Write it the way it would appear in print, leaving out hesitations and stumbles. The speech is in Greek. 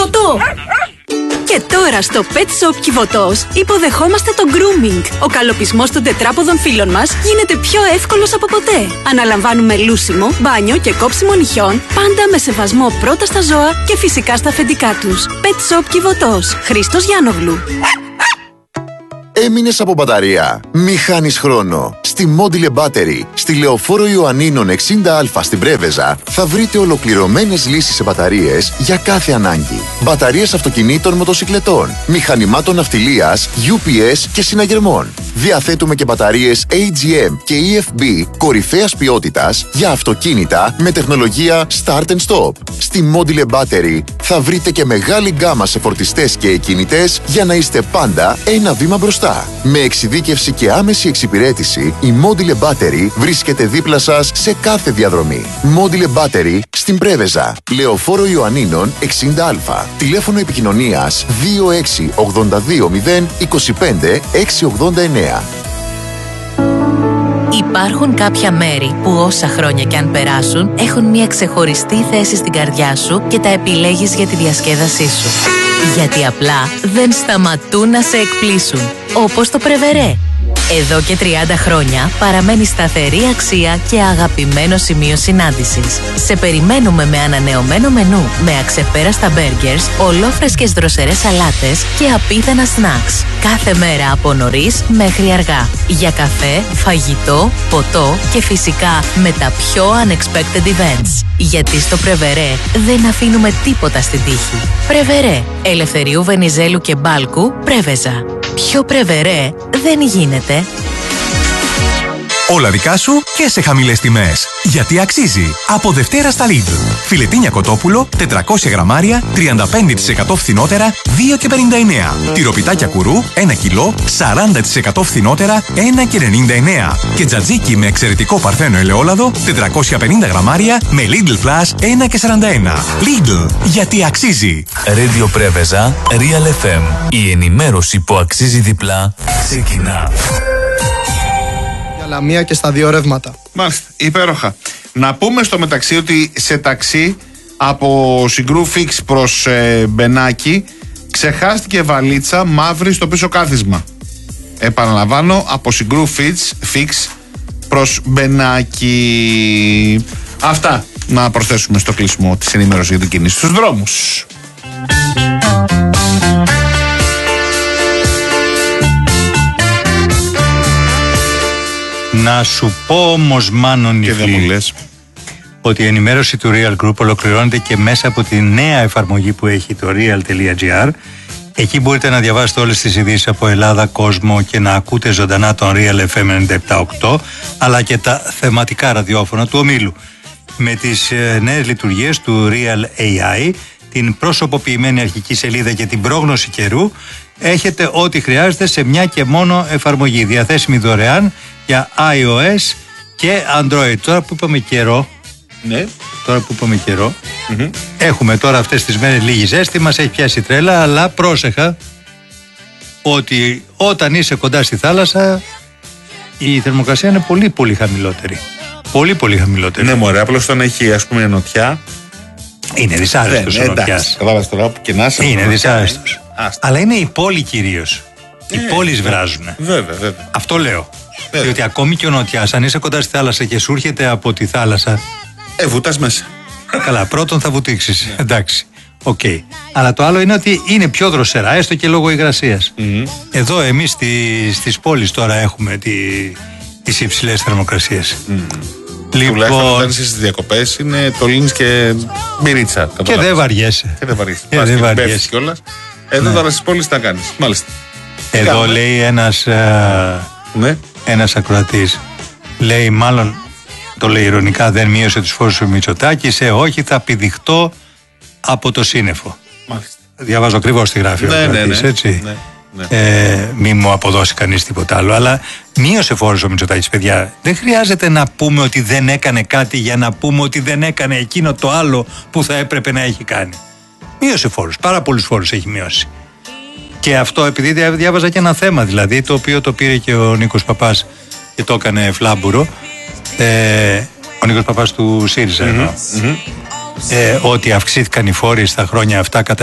Κιβωτό! Και τώρα στο Pet Shop Κιβωτός υποδεχόμαστε το grooming. Ο καλοπισμός των τετράποδων φίλων μας γίνεται πιο εύκολος από ποτέ. Αναλαμβάνουμε λούσιμο, μπάνιο και κόψιμο νυχιών, πάντα με σεβασμό πρώτα στα ζώα και φυσικά στα αφεντικά τους. Pet Shop Κιβωτός. Χρήστος Γιάννογλου. Έμεινες από μπαταρία? Μη χάνεις χρόνο. Στη Module Battery, στη Λεωφόρο Ιωαννίνων 60Α στην Πρέβεζα, θα βρείτε ολοκληρωμένες λύσεις σε μπαταρίες για κάθε ανάγκη. Μπαταρίες αυτοκινήτων, μοτοσικλετών, μηχανημάτων ναυτιλίας, UPS και συναγερμών. Διαθέτουμε και μπαταρίες AGM και EFB κορυφαίας ποιότητας για αυτοκίνητα με τεχνολογία Start and Stop. Στη Module Battery θα βρείτε και μεγάλη γκάμα σε φορτιστές και εκκινητές για να είστε πάντα ένα βήμα μπροστά. Με εξειδίκευση και άμεση εξυπηρέτηση, η Module Battery βρίσκεται δίπλα σας σε κάθε διαδρομή. Module Battery στην Πρέβεζα, Λεωφόρο Ιωαννίνων 60Α. Τηλέφωνο επικοινωνίας 2682 025 689. Υπάρχουν κάποια μέρη που όσα χρόνια κι αν περάσουν έχουν μια ξεχωριστή θέση στην καρδιά σου και τα επιλέγεις για τη διασκέδασή σου. Γιατί απλά δεν σταματούν να σε εκπλήσουν. Όπως το Πρεβερέ. Εδώ και 30 χρόνια παραμένει σταθερή αξία και αγαπημένο σημείο συνάντησης. Σε περιμένουμε με ανανεωμένο μενού, με αξεπέραστα μπέργκερς, ολόφρεσκες δροσερές σαλάτες και απίθανα σνακς. Κάθε μέρα από νωρίς μέχρι αργά. Για καφέ, φαγητό, ποτό και φυσικά με τα πιο unexpected events. Γιατί στο Πρεβερέ δεν αφήνουμε τίποτα στην τύχη. Πρεβερέ, Ελευθερίου Βενιζέλου και Μπάλκου, Πρέβεζα. Πιο Πρεβερέ δεν γίνεται. Όλα δικά σου και σε χαμηλές τιμές. Γιατί αξίζει. Από Δευτέρα στα Lidl. Φιλετίνια κοτόπουλο, 400 γραμμάρια, 35% φθηνότερα, 2,59. Τυροπιτάκια κουρού, 1 κιλό, 40% φθηνότερα, 1,99. Και τζατζίκι με εξαιρετικό παρθένο ελαιόλαδο, 450 γραμμάρια, με Lidl Plus, 1,41. Lidl. Γιατί αξίζει. Radio Πρέβεζα, Real FM. Η ενημέρωση που αξίζει διπλά ξεκινά. Λαμία και στα δύο ρεύματα. Μάλιστα, υπέροχα. Να πούμε στο μεταξύ ότι σε ταξί από Συγκρού Φίξ προς Μπενάκη ξεχάστηκε βαλίτσα μαύρη στο πίσω κάθισμα. Επαναλαμβάνω, από Συγκρού Φίξ προς Μπενάκη. Αυτά να προσθέσουμε στο κλείσιμο της ενημέρωσης για την κίνηση στους δρόμους. Να σου πω όμως, Μάνον, και δεν μου λες, ότι η ενημέρωση του Real Group ολοκληρώνεται και μέσα από τη νέα εφαρμογή που έχει το real.gr. Εκεί μπορείτε να διαβάσετε όλες τις ειδήσεις από Ελλάδα, κόσμο και να ακούτε ζωντανά τον Real FM 97.8, αλλά και τα θεματικά ραδιόφωνα του ομίλου. Με τις νέες λειτουργίες του Real AI, την προσωποποιημένη αρχική σελίδα και την πρόγνωση καιρού, έχετε ό,τι χρειάζεται σε μια και μόνο εφαρμογή, διαθέσιμη δωρεάν για iOS και Android. Τώρα που είπαμε καιρό, έχουμε τώρα αυτές τις μέρες λίγη ζέστη, μας έχει πιάσει τρέλα, αλλά πρόσεχα ότι όταν είσαι κοντά στη θάλασσα η θερμοκρασία είναι πολύ πολύ χαμηλότερη. Πολύ πολύ χαμηλότερη. Ναι μωρέ, απλώς όταν έχει ας πούμε νοτιά είναι δυσάρεστος ο νοτιάς. Κατάλαβες τώρα που και να είσαι. Είναι δυσάρεστος. Αλλά είναι η πόλη κυρίως. Οι πόλεις βράζουν. Βέβαια. Αυτό λέω. Διότι ακόμη και ο νοτιάς, αν είσαι κοντά στη θάλασσα και σου έρχεται από τη θάλασσα. Βουτάς μέσα. Καλά, πρώτον θα βουτήξεις. Εντάξει. Οκ. Αλλά το άλλο είναι ότι είναι πιο δροσερά, έστω και λόγω υγρασίας. Εδώ εμείς στις πόλεις τώρα έχουμε τις υψηλές θερμοκρασίες. Τουλάχιστον όταν είσαι στις διακοπές είναι το λύνεις και μπυρίτσα. Και δεν βαριέσαι. Δεν βαριέσαι κιόλας. Εδώ τώρα στις πόλεις τα κάνεις. Μάλιστα. Εδώ λέει ένας ακροατής, λέει, μάλλον το λέει ειρωνικά, δεν μείωσε τους φόρους ο Μητσοτάκης, όχι, θα πηδηχτώ από το σύννεφο. Μάλιστα. Διαβάζω ακριβώς τι γράφει ο ακροατής, έτσι. Μη μου αποδώσει κανείς τίποτα άλλο, αλλά μείωσε φόρους ο Μητσοτάκης, παιδιά. Δεν χρειάζεται να πούμε ότι δεν έκανε κάτι για να πούμε ότι δεν έκανε εκείνο το άλλο που θα έπρεπε να έχει κάνει. Μείωσε φόρους, πάρα πολλούς φόρους έχει μειώσει. Και αυτό επειδή διάβαζα και ένα θέμα, δηλαδή, το οποίο το πήρε και ο Νίκος Παπάς και το έκανε φλάμπουρο, ο Νίκος Παπάς του ΣΥΡΙΖΑ, ότι αυξήθηκαν οι φόροι στα χρόνια αυτά κατά